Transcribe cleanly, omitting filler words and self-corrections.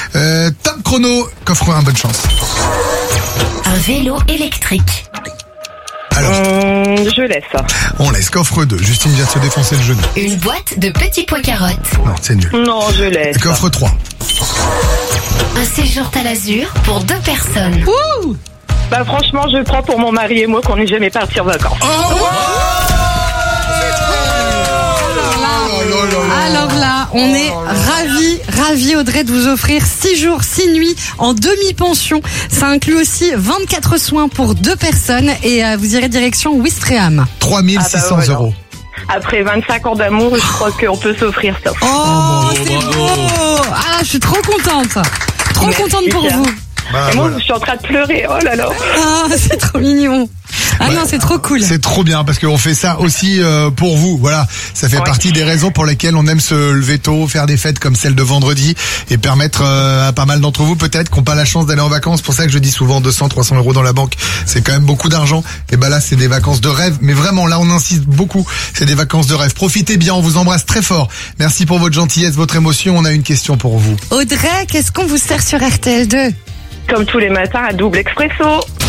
Top chrono, coffre 1, bonne chance. Un vélo électrique. Alors, Je laisse. on laisse coffre 2. Justine vient de se défoncer le genou. Une boîte de petits pois carottes. Non, c'est nul. Non, je laisse. Coffre 3. Un séjour à l'Azur pour 2 personnes. Bah franchement, je prends pour mon mari et moi qu'on n'est jamais partis en vacances. Alors là, on est ravis Audrey de vous offrir 6 jours, 6 nuits en demi-pension. Ça inclut aussi 24 soins pour 2 personnes et vous irez direction Ouistreham. 3600 voilà. euros. Après 25 ans d'amour, je crois qu'on peut s'offrir ça. Oh, c'est beau. Ah, je suis trop contente. Trop Merci, contente pour Pierre. vous. Bah, Et moi, voilà. je suis en train de pleurer. Oh là là. Ah, c'est trop mignon. Ah non, c'est trop cool. C'est trop bien parce qu'on fait ça aussi pour vous. Voilà, ça fait Ouais. partie des raisons pour lesquelles on aime se lever tôt, faire des fêtes comme celle de vendredi et permettre à pas mal d'entre vous peut-être qui n'ont pas la chance d'aller en vacances. Pour ça que je dis souvent 200, 300 euros dans la banque, c'est quand même beaucoup d'argent. Et ben là, c'est des vacances de rêve. Mais vraiment, là, on insiste beaucoup. C'est des vacances de rêve. Profitez bien. On vous embrasse très fort. Merci pour votre gentillesse, votre émotion. On a une question pour vous. Audrey, qu'est-ce qu'on vous sert sur RTL2? Comme tous les matins, un double expresso.